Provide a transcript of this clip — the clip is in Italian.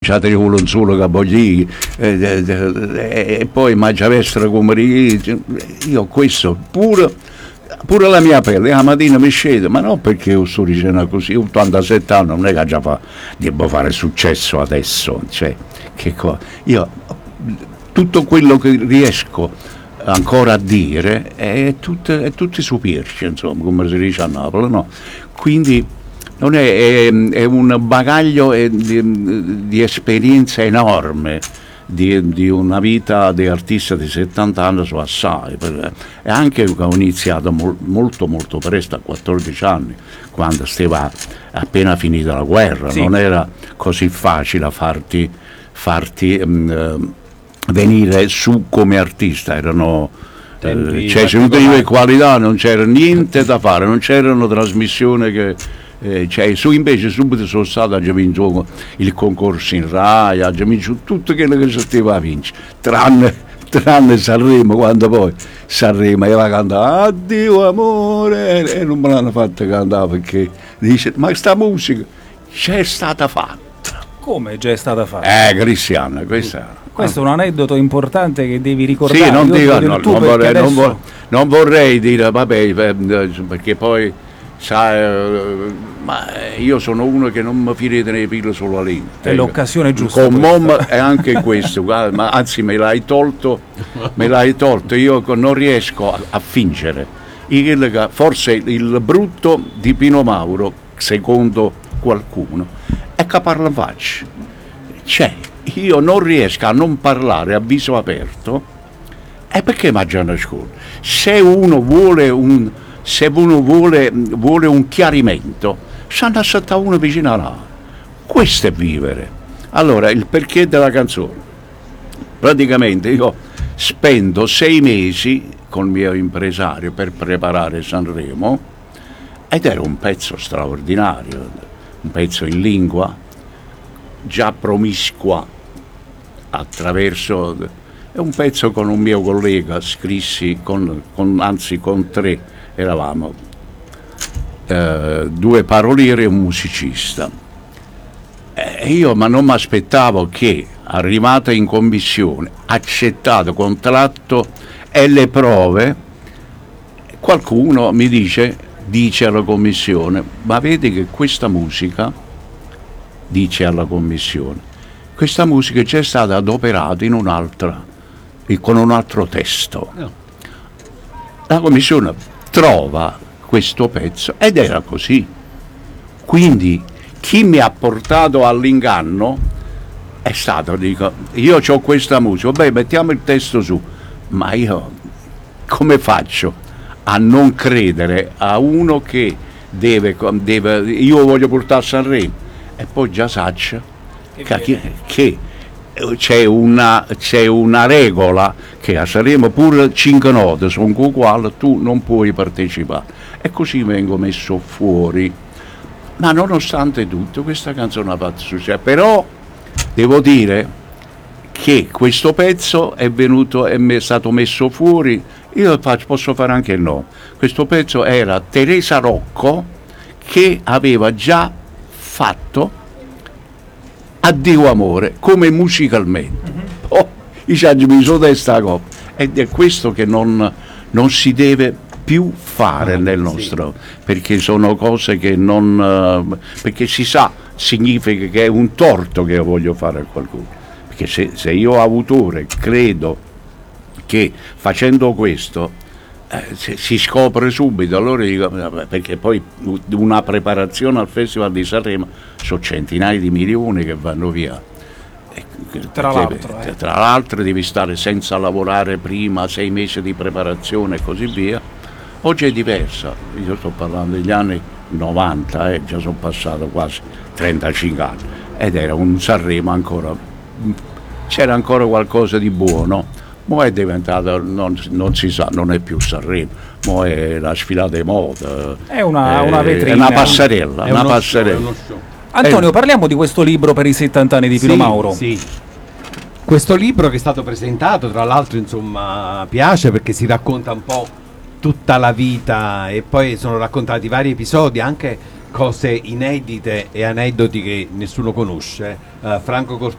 già te vuole un solo capogli e poi mangia vestra come io questo pure la mia pelle la mattina mi scende, ma non perché io sto dicendo così, io 87 anni non è che già devo fare successo adesso, cioè io tutto quello che riesco ancora a dire è tutti su Pirci, insomma, come si dice a Napoli, no? Quindi non è un bagaglio di esperienza enorme di una vita di artista di 70 anni su assai, e anche che ho iniziato molto molto presto, a 14 anni, quando stava appena finita la guerra, sì. Non era così facile farti venire su come artista, erano cioè se non tenevi qualità non c'era niente da fare, non c'erano trasmissioni che cioè, invece subito sono stato a vinto il concorso in Rai, a vinto tutto quello che si poteva vincere, tranne Sanremo, quando poi Sanremo aveva cantato addio amore e non me l'hanno fatta cantare perché dice ma questa musica c'è stata fatta. Come già è stata fatta? Cristiana, questo è un aneddoto importante che devi ricordare. Sì, non vorrei dire vabbè perché poi sai, ma io sono uno che non mi firete nei pilo solo lì. È l'occasione giusta. Con mom è anche questo, guarda, ma anzi me l'hai tolto, io non riesco a fingere. Forse il brutto di Pino Mauro, secondo qualcuno, è che parla in faccia. Cioè, io non riesco a non parlare a viso aperto, e perché mangiano a scuola? Se uno vuole un chiarimento, stanno a aspettare uno vicino alla. Questo è vivere. Allora, il perché della canzone. Praticamente io spendo 6 mesi col mio impresario per preparare Sanremo, ed era un pezzo straordinario, un pezzo in lingua, già promiscua, attraverso. È un pezzo con un mio collega, scrissi con 3. Eravamo 2 paroliere e un musicista. Io ma non mi aspettavo che, arrivata in commissione, accettato contratto e le prove, qualcuno mi dice alla commissione, ma vedi che questa musica, dice alla commissione, questa musica è già stata adoperata in un'altra, con un altro testo. No. La commissione trova questo pezzo ed era così. Quindi chi mi ha portato all'inganno è stato, dico, io ho questa musica, beh, mettiamo il testo su, ma io come faccio a non credere a uno che deve io voglio portare a Sanremo e poi già saccia che c'è una regola che a Sanremo pure 5 note sono uguali, tu non puoi partecipare, e così vengo messo fuori. Ma nonostante tutto questa canzone ha fatto successo, però devo dire che questo pezzo è stato messo fuori, io posso fare anche il no. Questo pezzo era Teresa Rocco che aveva già fatto Addio amore come musicalmente. Mi sono testa coppa, ed è questo che non si deve più fare nel nostro, perché sono cose che non perché si sa, significa che è un torto che io voglio fare a qualcuno, perché se io autore credo che facendo questo si scopre subito, allora dico, perché poi una preparazione al Festival di Sanremo sono centinaia di milioni che vanno via. Tra l'altro devi stare senza lavorare prima, 6 mesi di preparazione e così via. Oggi è diversa, io sto parlando degli anni 90, già sono passato quasi 35 anni, ed era un Sanremo ancora, c'era ancora qualcosa di buono. Mo' è diventato, non si sa, non è più Sanremo, mo' è la sfilata di moda, è una vetrina, è una passerella, è uno show. Antonio, parliamo di questo libro per i 70 anni di Pino Mauro. Sì. Questo libro che è stato presentato, tra l'altro, insomma, piace perché si racconta un po' tutta la vita e poi sono raccontati vari episodi, anche cose inedite e aneddoti che nessuno conosce. Franco